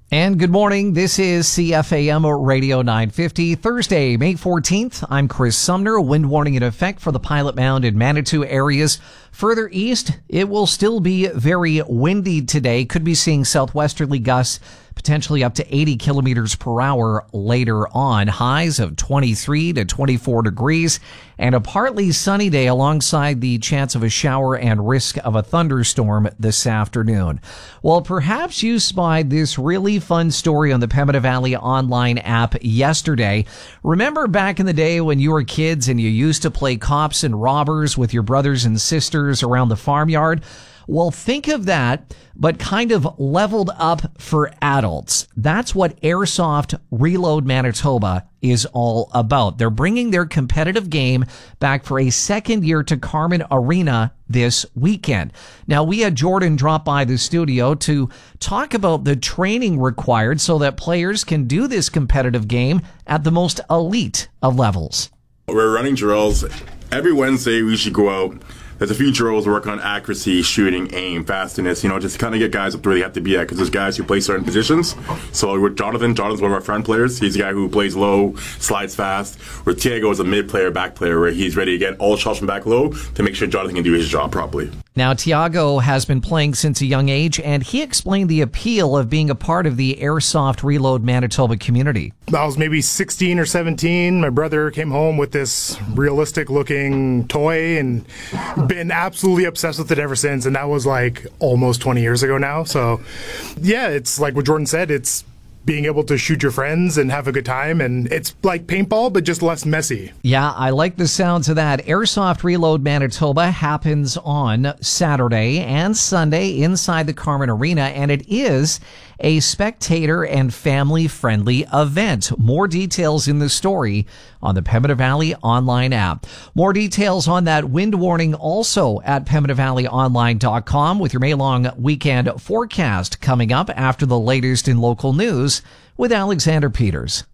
And good morning. This is CFAM Radio 950, Thursday, May 14th. I'm Chris Sumner. A wind warning in effect for the Pilot Mound and Manitou areas. Further east, it will still be very windy today. Could be seeing southwesterly gusts, potentially up to 80 kilometers per hour later on. Highs of 23 to 24 degrees and a partly sunny day alongside the chance of a shower and risk of a thunderstorm this afternoon. Well, perhaps you spied this really fun story on the Pembina Valley Online app yesterday. Remember back in the day when you were kids and you used to play cops and robbers with your brothers and sisters around the farmyard? Well, think of that, but kind of leveled up for adults. That's what Airsoft Reload Manitoba is all about. They're bringing their competitive game back for a second year to Carman Arena this weekend. Now, we had Jordan drop by the studio to talk about the training required so that players can do this competitive game at the most elite of levels. We're running drills. Every Wednesday, we should go out. There's a few drills work on accuracy, shooting, aim, fastness, just to kind of get guys up to where they have to be at, because there's guys who play certain positions. So with Jonathan's one of our friend players. He's a guy who plays low, slides fast. Where Tiago is a mid player, back player, where he's ready to get all shots from back low to make sure Jonathan can do his job properly. Now, Tiago has been playing since a young age, and he explained the appeal of being a part of the Airsoft Reload Manitoba community. I was maybe 16 or 17. My brother came home with this realistic-looking toy and been absolutely obsessed with it ever since, and that was like almost 20 years ago now. So, yeah, it's like what Jordan said. It's being able to shoot your friends and have a good time, and it's like paintball, but just less messy. Yeah, I like the sounds of that. Airsoft Reload Manitoba happens on Saturday and Sunday inside the Carman Arena, and it is a spectator and family-friendly event. More details in the story on the Pembina Valley Online app. More details on that wind warning also at PembinaValleyOnline.com with your May-long weekend forecast coming up after the latest in local news with Alexander Peters.